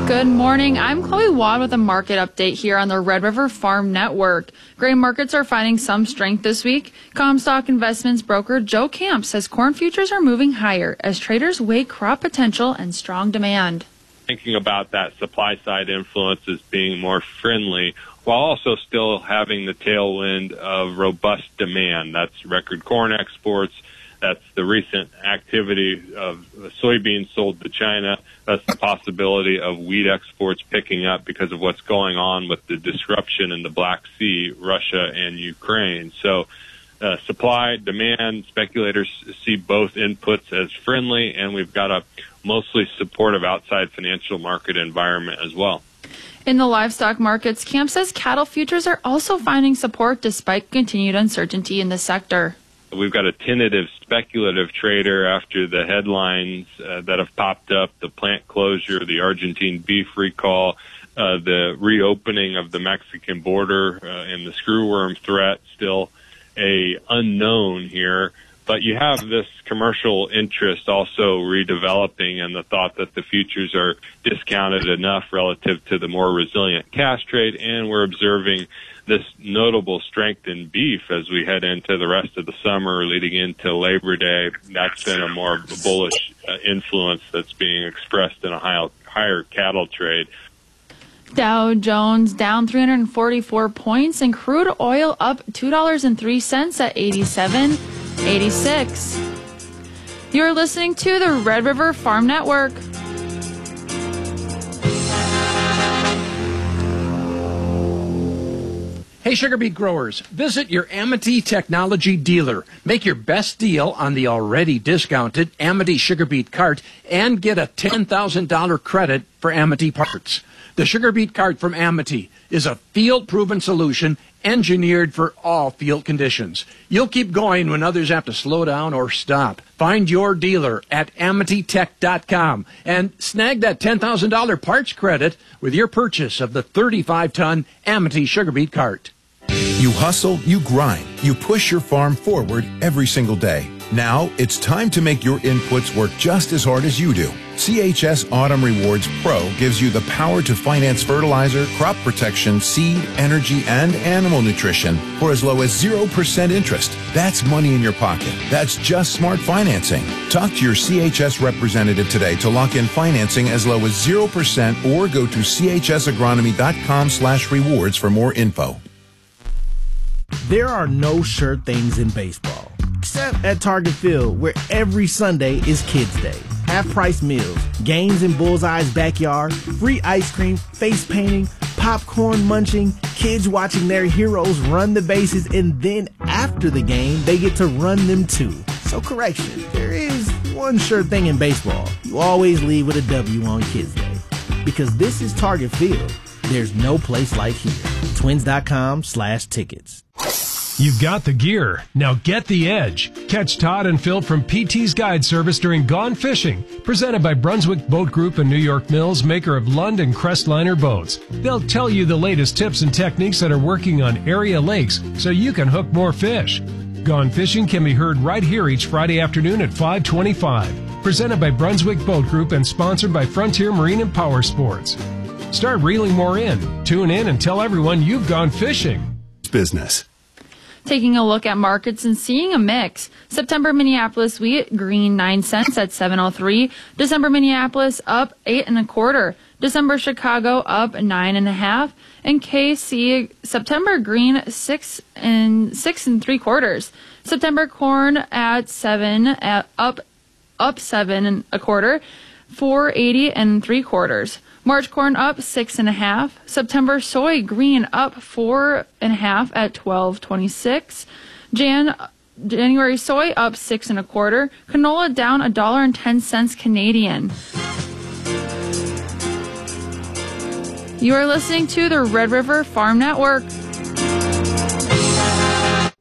Good morning. I'm Chloe Watt with a market update here on the Red River Farm Network. Grain markets are finding some strength this week. Comstock Investments broker Joe Camp says corn futures are moving higher as traders weigh crop potential and strong demand. Thinking about that supply side influence as being more friendly while also still having the tailwind of robust demand. That's record corn exports. That's the recent activity of soybeans sold to China. That's the possibility of wheat exports picking up because of what's going on with the disruption in the Black Sea, Russia and Ukraine. So supply, demand, speculators see both inputs as friendly, and we've got a mostly supportive outside financial market environment as well. In the livestock markets, Camp says cattle futures are also finding support despite continued uncertainty in the sector. We've got a tentative speculative trader after the headlines that have popped up, the plant closure, the Argentine beef recall, the reopening of the Mexican border, and the screwworm threat, still a unknown here. But you have this commercial interest also redeveloping, and the thought that the futures are discounted enough relative to the more resilient cash trade, and we're observing this notable strength in beef as we head into the rest of the summer leading into Labor Day. That's been a more bullish influence that's being expressed in a higher cattle trade. Dow Jones down 344 points and crude oil up $2.03 at 87.86. You're listening to the Red River Farm Network. Hey, sugar beet growers, visit your Amity Technology dealer. Make your best deal on the already discounted Amity sugar beet cart and get a $10,000 credit for Amity parts. The sugar beet cart from Amity is a field-proven solution engineered for all field conditions. You'll keep going when others have to slow down or stop. Find your dealer at AmityTech.com and snag that $10,000 parts credit with your purchase of the 35-ton Amity sugar beet cart. You hustle, you grind, you push your farm forward every single day. Now it's time to make your inputs work just as hard as you do. CHS Autumn Rewards Pro gives you the power to finance fertilizer, crop protection, seed, energy, and animal nutrition for as low as 0% interest. That's money in your pocket. That's just smart financing. Talk to your CHS representative today to lock in financing as low as 0% or go to chsagronomy.com/rewards for more info. There are no sure things in baseball, except at Target Field, where every Sunday is Kids Day. Half-price meals, games in Bullseye's backyard, free ice cream, face painting, popcorn munching, kids watching their heroes run the bases, and then after the game, they get to run them too. So correction, there is one sure thing in baseball. You always leave with a W on Kids Day. Because this is Target Field. There's no place like here. Twins.com/tickets. You've got the gear. Now get the edge. Catch Todd and Phil from PT's Guide Service during Gone Fishing, presented by Brunswick Boat Group and New York Mills, maker of Lund and Crestliner boats. They'll tell you the latest tips and techniques that are working on area lakes so you can hook more fish. Gone Fishing can be heard right here each Friday afternoon at 5:25. Presented by Brunswick Boat Group and sponsored by Frontier Marine and Power Sports. Start reeling more in. Tune in and tell everyone you've gone fishing. Business. Taking a look at markets and seeing a mix. September Minneapolis wheat green 9 cents at 7.03. December Minneapolis up 8 1/4. December Chicago up 9 1/2. And KC September green 6 3/4. September corn at 7 up 7 1/4. 4.80 3/4. March corn up 6 1/2. September soy green up 4 1/2 at 12.26. January soy up 6 1/4. Canola down $1.10 Canadian. You are listening to the Red River Farm Network.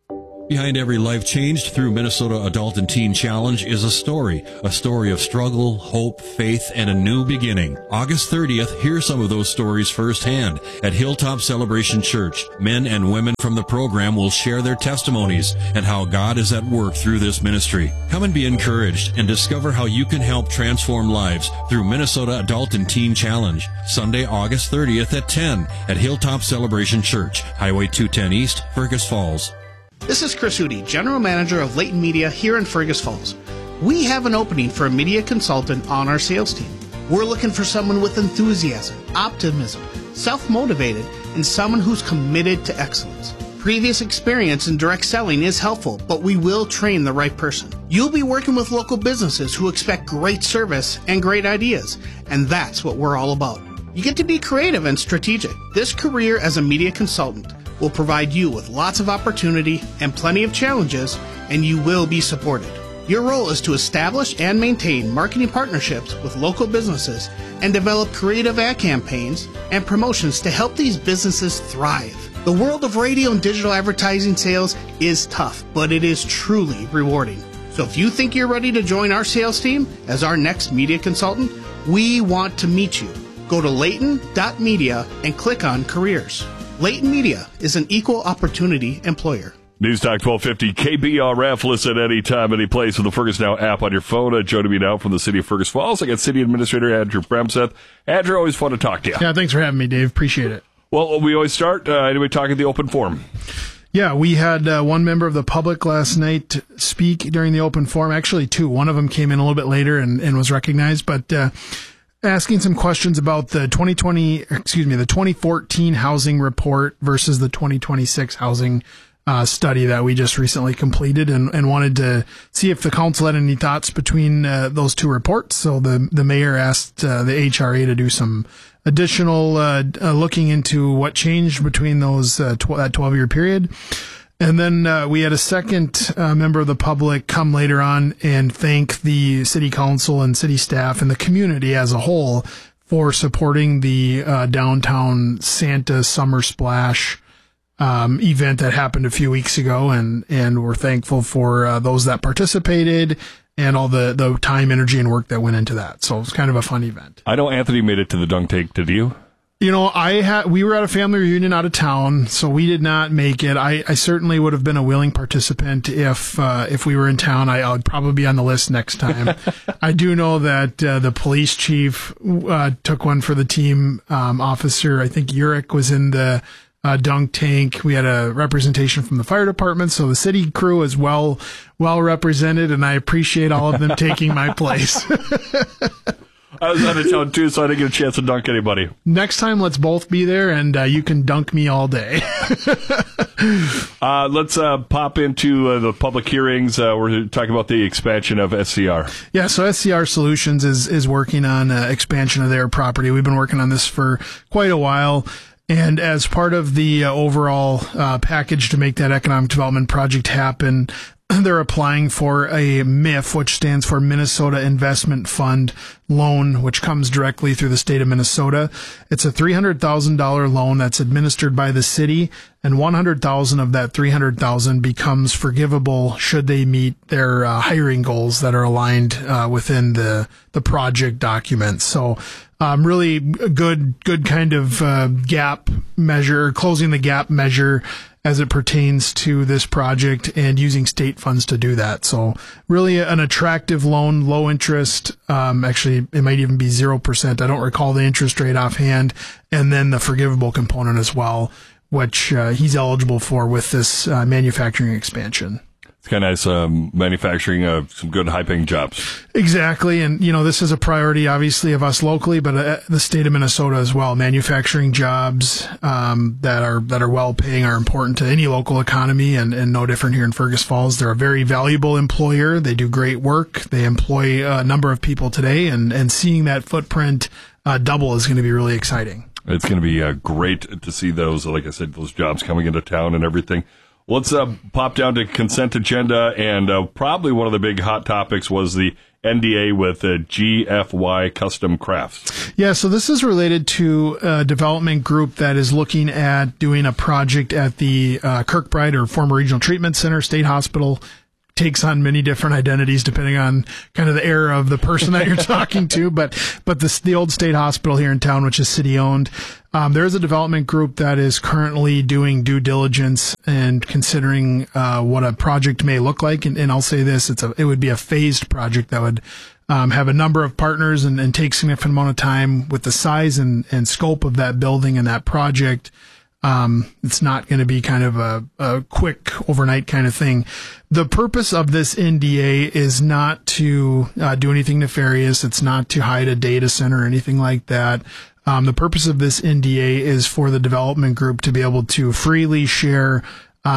Behind every life changed through Minnesota Adult and Teen Challenge is a story of struggle, hope, faith, and a new beginning. August 30th, hear some of those stories firsthand. At Hilltop Celebration Church, men and women from the program will share their testimonies and how God is at work through this ministry. Come and be encouraged and discover how you can help transform lives through Minnesota Adult and Teen Challenge. Sunday, August 30th at 10 at Hilltop Celebration Church, Highway 210 East, Fergus Falls. This is Chris Hootie, General Manager of Leighton Media here in Fergus Falls. We have an opening for a media consultant on our sales team. We're looking for someone with enthusiasm, optimism, self-motivated, and someone who's committed to excellence. Previous experience in direct selling is helpful, but we will train the right person. You'll be working with local businesses who expect great service and great ideas, and that's what we're all about. You get to be creative and strategic. This career as a media consultant will provide you with lots of opportunity and plenty of challenges, and you will be supported. Your role is to establish and maintain marketing partnerships with local businesses and develop creative ad campaigns and promotions to help these businesses thrive. The world of radio and digital advertising sales is tough, but it is truly rewarding. So if you think you're ready to join our sales team as our next media consultant, we want to meet you. Go to layton.media and click on careers. Leighton Media is an equal opportunity employer. News Talk 1250 KBRF. Listen anytime, any place with the Fergus Now app on your phone. Joining me now from the city of Fergus Falls, I got City Administrator Andrew Bremseth. Andrew, always fun to talk to you. Yeah, thanks for having me, Dave. Appreciate it. Well, we always start, anyway, talking at the open forum. Yeah, we had one member of the public last night speak during the open forum. Actually, two. One of them came in a little bit later and was recognized, but asking some questions about the 2014 housing report versus the 2026 housing study that we just recently completed, and wanted to see if the council had any thoughts between those two reports. So the mayor asked the HRA to do some additional looking into what changed between those that 12-year period. And then we had a second member of the public come later on and thank the city council and city staff and the community as a whole for supporting the downtown Santa Summer Splash event that happened a few weeks ago. And we're thankful for those that participated and all the time, energy, and work that went into that. So it was kind of a fun event. I know Anthony made it to the dunk tank. Did you? You know, we were at a family reunion out of town, so we did not make it. I certainly would have been a willing participant if we were in town. I would probably be on the list next time. I do know that the police chief took one for the team. Officer, I think Urich was in the dunk tank. We had a representation from the fire department, so the city crew is well represented, and I appreciate all of them taking my place. I was out of town too, so I didn't get a chance to dunk anybody. Next time, let's both be there, and you can dunk me all day. Let's pop into the public hearings. We're talking about the expansion of SCR. Yeah, so SCR Solutions is working on expansion of their property. We've been working on this for quite a while. And as part of the overall package to make that economic development project happen, they're applying for a MIF, which stands for Minnesota Investment Fund loan, which comes directly through the state of Minnesota. It's a $300,000 loan that's administered by the city, and $100,000 of that $300,000 becomes forgivable should they meet their hiring goals that are aligned within the project document. So really good kind of gap measure, closing the gap measure as it pertains to this project, and using state funds to do that. So really an attractive loan, low interest. Actually, it might even be 0%. I don't recall the interest rate offhand. And then the forgivable component as well, which he's eligible for with this manufacturing expansion. It's kind of nice manufacturing some good high-paying jobs. Exactly. And, you know, this is a priority, obviously, of us locally, but the state of Minnesota as well. Manufacturing jobs that are well-paying are important to any local economy, and no different here in Fergus Falls. They're a very valuable employer. They do great work. They employ a number of people today, and seeing that footprint double is going to be really exciting. It's going to be great to see those, like I said, those jobs coming into town and everything. Let's pop down to consent agenda, and probably one of the big hot topics was the NDA with GFY Custom Crafts. Yeah, so this is related to a development group that is looking at doing a project at the Kirkbride or former Regional Treatment Center State Hospital. Takes on many different identities depending on kind of the era of the person that you're talking to, but the old state hospital here in town, which is city owned, there's a development group that is currently doing due diligence and considering what a project may look like. And I'll say this: it would be a phased project that would have a number of partners and take significant amount of time. With the size and scope of that building and that project, it's not going to be kind of a quick overnight kind of thing. The purpose of this NDA is not to do anything nefarious. It's not to hide a data center or anything like that. The purpose of this NDA is for the development group to be able to freely share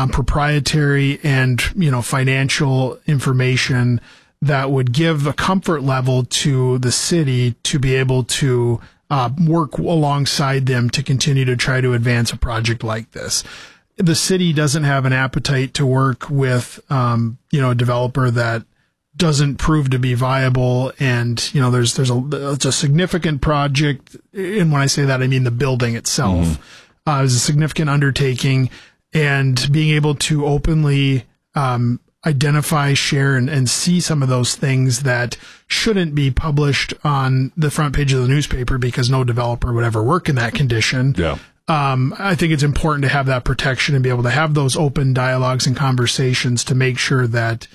proprietary and financial information that would give a comfort level to the city to be able to work alongside them to continue to try to advance a project like this. The city doesn't have an appetite to work with, a developer that doesn't prove to be viable. And, it's a significant project. And when I say that, I mean the building itself is a significant undertaking, and being able to openly, identify, share, and see some of those things that shouldn't be published on the front page of the newspaper because no developer would ever work in that condition. Yeah. I think it's important to have that protection and be able to have those open dialogues and conversations to make sure that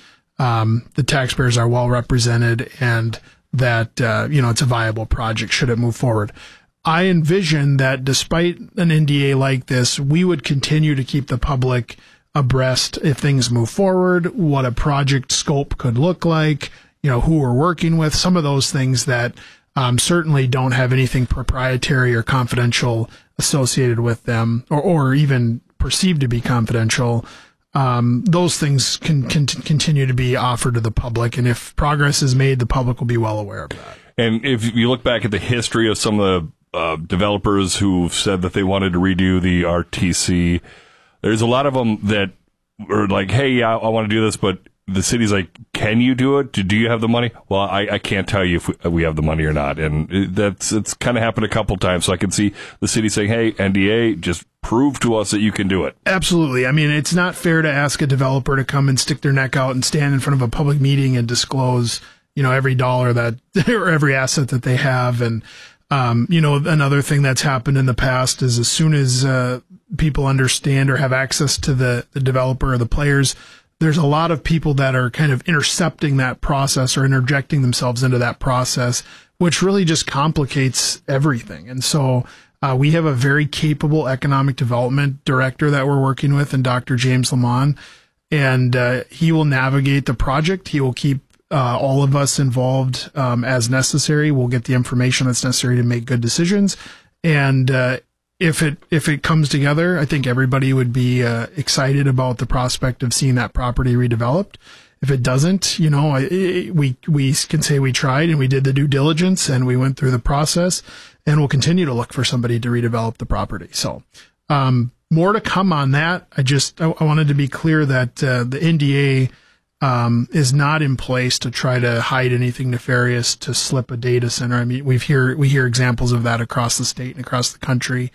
the taxpayers are well represented and that it's a viable project should it move forward. I envision that despite an NDA like this, we would continue to keep the public abreast if things move forward, what a project scope could look like, who we're working with, some of those things that certainly don't have anything proprietary or confidential associated with them, or even perceived to be confidential. Those things can continue to be offered to the public, and if progress is made, the public will be well aware of that. And if you look back at the history of some of the developers who've said that they wanted to redo the RTC, there's a lot of them that are like, hey, yeah, I want to do this, but the city's like, can you do it? Do you have the money? Well, I can't tell you if we have the money or not. And it's kind of happened a couple times. So I can see the city saying, hey, NDA, just prove to us that you can do it. Absolutely. I mean, it's not fair to ask a developer to come and stick their neck out and stand in front of a public meeting and disclose, every dollar that, or every asset that they have. And, another thing that's happened in the past is as soon as people understand or have access to the developer or the players, there's a lot of people that are kind of intercepting that process or interjecting themselves into that process, which really just complicates everything. And so we have a very capable economic development director that we're working with, and Dr. James Lamont, and he will navigate the project. He will keep all of us involved as necessary. We'll get the information that's necessary to make good decisions. And if it comes together, I think everybody would be excited about the prospect of seeing that property redeveloped. If it doesn't, we can say we tried and we did the due diligence and we went through the process, and we'll continue to look for somebody to redevelop the property. So more to come on that. I wanted to be clear that the NDA is not in place to try to hide anything nefarious to slip a data center. I mean, we hear examples of that across the state and across the country.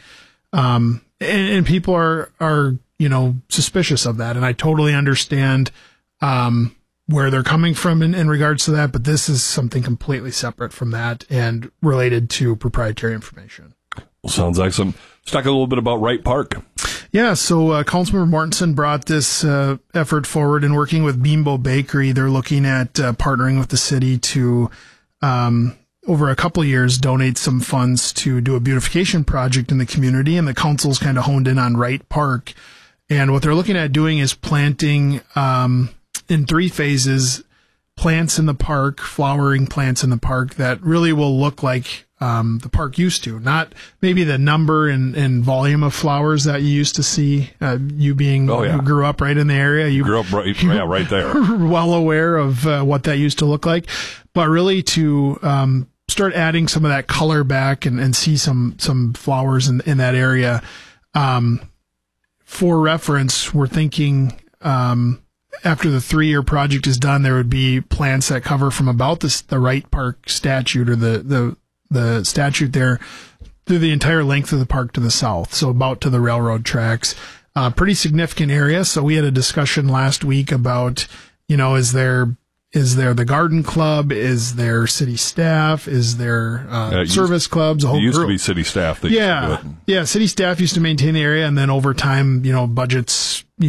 And people are suspicious of that. And I totally understand, where they're coming from in regards to that, but this is something completely separate from that and related to proprietary information. Well, sounds like let's talk a little bit about Wright Park. Yeah, so Councilmember Mortensen brought this effort forward in working with Bimbo Bakery. They're looking at partnering with the city to, over a couple of years, donate some funds to do a beautification project in the community, and the council's kind of honed in on Wright Park. And what they're looking at doing is planting, in 3 phases, plants in the park, flowering plants in the park that really will look like the park used to. Not maybe the number and volume of flowers that you used to see. You you grew up right in the area. You grew up right there. Well aware of what that used to look like, but really to start adding some of that color back and see some flowers in that area. For reference, we're thinking after the 3-year project is done, there would be plants that cover from about the Wright Park statute or the statute there through the entire length of the park to the south, so about to the railroad tracks. Pretty significant area. So we had a discussion last week about, is there the garden club? Is there city staff? Is there service clubs? A whole it used group. to be city staff. That used to do it. Yeah. City staff used to maintain the area, and then over time, budgets